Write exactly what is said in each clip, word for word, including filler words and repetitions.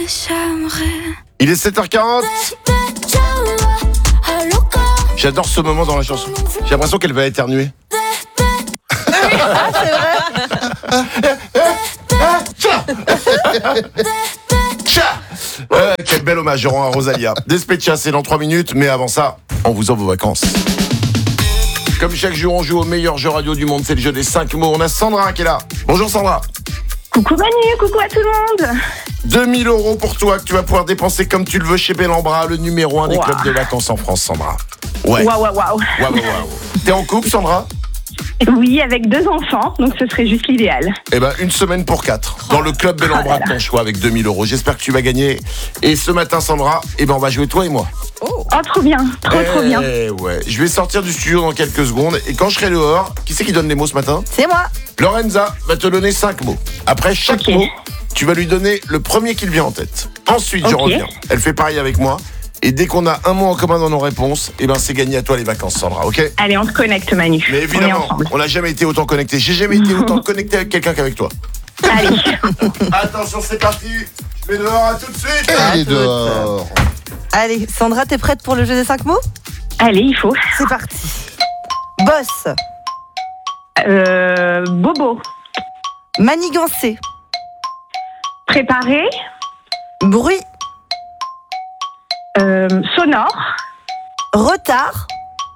Il est sept heures quarante. J'adore ce moment dans la chanson. J'ai l'impression qu'elle va éternuer. Ah, c'est vrai. euh, Quel bel hommage, je rends à Rosalia. Despecha, c'est dans trois minutes, mais avant ça, on vous offre vos vacances. Comme chaque jour, on joue au meilleur jeu radio du monde, c'est le jeu des cinq mots. On a Sandra qui est là. Bonjour Sandra. Coucou Manu, coucou à tout le monde. deux mille euros pour toi que tu vas pouvoir dépenser comme tu le veux chez Bellambra, le numéro un des wow. clubs de vacances en France, Sandra. Ouais. Waouh, waouh, waouh. Waouh, waouh. T'es en couple, Sandra ? Oui, avec deux enfants, donc ce serait juste l'idéal. Eh ben, une semaine pour quatre. Dans le club Bellambra de ton choix avec deux mille euros. J'espère que tu vas gagner. Et ce matin, Sandra, eh ben, on va jouer toi et moi. Oh, oh trop bien, trop, eh, trop bien. Ouais. Je vais sortir du studio dans quelques secondes. Et quand je serai dehors, qui c'est qui donne les mots ce matin ? C'est moi. Lorenza va te donner cinq mots. Après chaque okay. mot, tu vas lui donner le premier qui lui vient en tête. Ensuite, okay. je reviens. Elle fait pareil avec moi. Et dès qu'on a un mot en commun dans nos réponses, eh ben c'est gagné à toi les vacances, Sandra, ok ? Allez, on se connecte, Manu. Mais évidemment, on n'a jamais été autant connectés. J'ai jamais été autant connecté avec quelqu'un qu'avec toi. Allez. Attention, c'est parti. Je mets dehors, à tout de suite. Elle est dehors. Allez, Sandra, t'es prête pour le jeu des cinq mots ? Allez, il faut. C'est parti. Boss. Euh, bobo. Manigancer. Préparer. Bruit. Euh, sonore. Retard.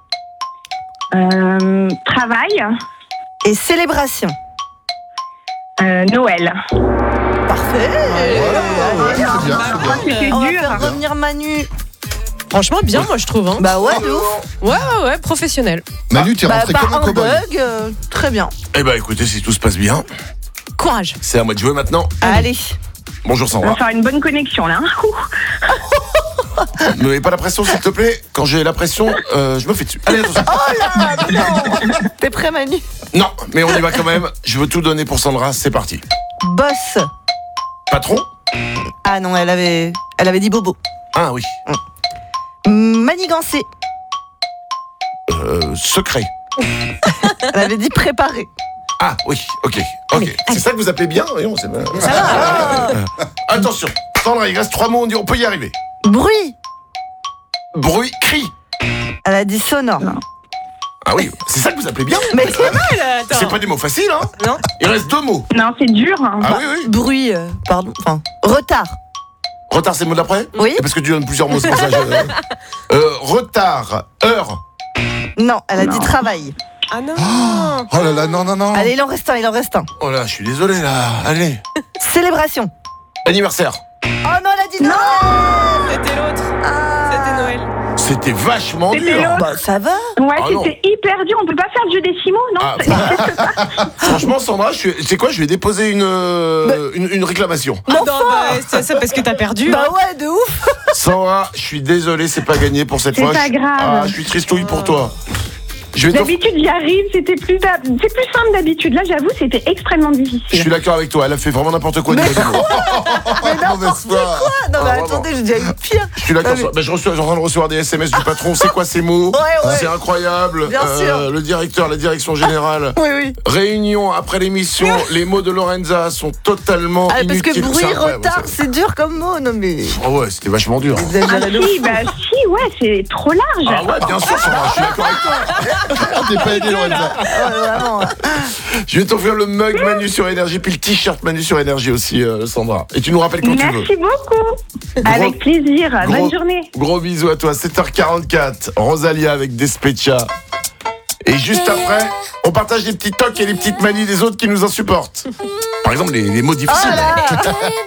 Euh, travail. Et célébration. Euh, Noël. Parfait. Ouais, ouais, ouais, c'est bien, c'est bien. C'était On va dur. faire revenir Manu. Franchement, bien, moi, je trouve. Hein. Bah ouais, de ouf. Ouais, ouais, ouais, professionnel. Manu, tu es Bah, rentré pas comme un un cow-boy. bug, euh, très bien. Eh ben écoutez, si tout se passe bien, Courage. c'est à moi de jouer maintenant. Allez. Bonjour On Sandra. va faire une bonne connexion, là. Ne mets pas la pression, s'il te plaît. Quand j'ai la pression, euh, je me fais dessus. Allez, attention. Oh là, mais non. T'es prêt, Manu ? Non, mais on y va quand même. Je veux tout donner pour Sandra. C'est parti. Boss. Patron ? Ah non, elle avait, elle avait dit bobo. Ah oui. Manigancer. Euh, secret. Elle avait dit préparer. Ah oui, ok, ok. C'est ça que vous appelez bien ? Voyons, c'est bien. Ça va. Euh, Attention, Sandra, il reste trois mots, on dit on peut y arriver. Bruit. Bruit, cri. Elle a dit sonore. Ah oui, c'est ça que vous appelez bien ? Mais Ouais, là, attends. C'est pas des mots faciles, hein ? Non. Il reste deux mots. Non, c'est dur. Hein. Ah oui, oui. bruit, euh, pardon. Enfin, retard. Retard, c'est le mot d'après ? Oui. Et parce que tu donnes plusieurs mots, c'est pour ça. Je... Euh, retard, heure. Non, elle a Non. dit travail. Ah non. Oh là là, non, non, non. Allez, il en reste un, il en reste un. Oh là, je suis désolé là. Allez. Célébration. Anniversaire. Oh non, elle a dit non. C'était l'autre. Ah. C'était Noël. C'était vachement C'était dur. l'autre. Bah, ça va. Ouais, Ah non. c'était hyper dur. On peut pas faire le jeu des six mots, non Ah, franchement, Sandra, je suis... c'est quoi ? Je vais déposer une, euh, une, une réclamation. Ah Mais non, enfin. bah, c'est ça parce que t'as perdu. Bah hein. ouais, de ouf. Sandra, je suis désolé, c'est pas gagné pour cette C'est fois. pas Je- grave. Ah, je suis tristouille pour toi. Je vais t'off- D'habitude, j'y arrive. C'était plus, da- c'est plus simple d'habitude. Là, j'avoue, c'était extrêmement Je difficile. suis d'accord avec toi, elle a fait vraiment n'importe quoi. au niveau des mots. Mauvaise foi. Ah, non, mais Ah, attendez, j'ai déjà eu pire. Je suis d'accord. Ah, mais- Bah, je reçois, je suis en train de recevoir des S M S du patron. C'est quoi ces mots ? Ouais, ouais. C'est incroyable. Bien sûr. Le directeur, la direction générale. Oui, oui. Réunion après l'émission. Les mots de Lorenza sont totalement Ah, parce inutiles. que bruit, C'est incroyable, retard, ça. c'est dur comme mot. Non, mais. Oh ouais, c'était vachement dur. Ah Exagéré de si, fou. bah si, ouais, c'est trop large. Ah ouais, bien sûr, Sandra, je suis d'accord avec toi. On t'est pas aidé, Lorenza. Ouais, vraiment. Je vais t'offrir le mug Manu sur Énergie, puis le t-shirt Manu sur Énergie aussi, euh, Sandra. Et tu nous rappelles quand tu veux. Merci beaucoup. Avec plaisir. gros- Bonne journée. Gros bisous à toi, sept heures quarante-quatre, Rosalia avec Despecha. Et juste après, on partage les petits tocs et les petites manies des autres qui nous insupportent. Par exemple, les, les mots difficiles. Oh là.